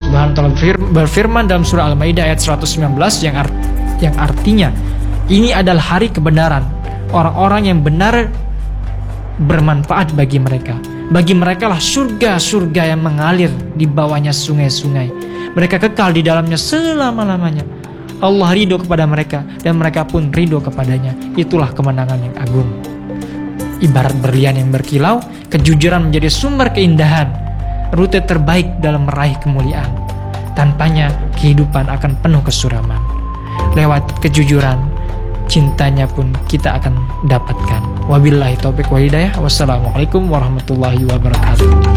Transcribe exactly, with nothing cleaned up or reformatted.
Subhanahu wa ta'ala berfirman dalam surah Al-Maidah ayat seratus sembilan belas yang art, yang artinya ini adalah hari kebenaran. Orang-orang yang benar bermanfaat bagi mereka. Bagi mereka lah surga-surga yang mengalir di bawahnya sungai-sungai. Mereka kekal di dalamnya selama-lamanya. Allah ridho kepada mereka dan mereka pun ridho kepadanya. Itulah kemenangan yang agung. Ibarat berlian yang berkilau, kejujuran menjadi sumber keindahan, rute terbaik dalam meraih kemuliaan. Tanpanya kehidupan akan penuh kesuraman. Lewat kejujuran, cintanya pun kita akan dapatkan. Wabillahi taufiq wal hidayah. Wassalamualaikum warahmatullahi wabarakatuh.